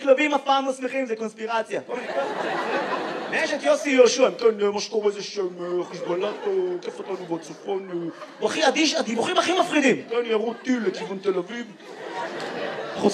כלבים אף פעם לא שמחים, זה קונספירציה. יש את יוסי יהושע, מה שקורה זה שחיזבאללה תקף אותנו בצפון, הוא הכי אדיש, הדיווחים הכי מפחידים. ירו טיל לכיוון תל אביב.